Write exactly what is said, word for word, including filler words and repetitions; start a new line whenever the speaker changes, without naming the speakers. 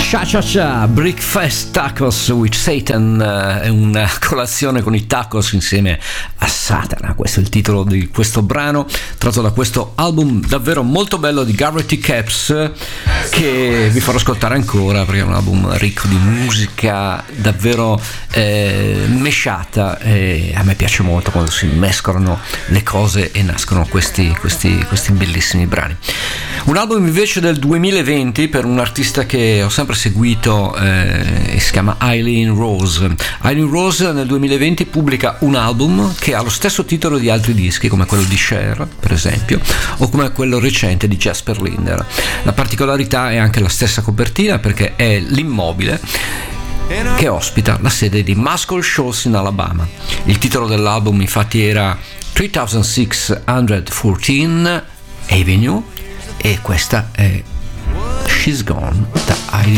Cha Cha Cha, Breakfast Tacos with Satan, è una colazione con i tacos insieme a Satana. Questo è il titolo di questo brano, tratto da questo album davvero molto bello di Gravity Caps, che vi farò ascoltare ancora perché è un album ricco di musica davvero eh, mesciata, e a me piace molto quando si mescolano le cose e nascono questi, questi, questi bellissimi brani. Un album invece del duemilaventi per un artista che ho sempre seguito, eh, si chiama Eileen Rose. Eileen Rose nel duemilaventi pubblica un album che ha lo stesso titolo di altri dischi, come quello di Cher per esempio, o come quello recente di Jasper Linder. La particolarità è anche la stessa copertina, perché è l'immobile che ospita la sede di Muscle Shoals in Alabama. Il titolo dell'album infatti era tremilasei quattordici Avenue, e questa è She's Gone da Eileen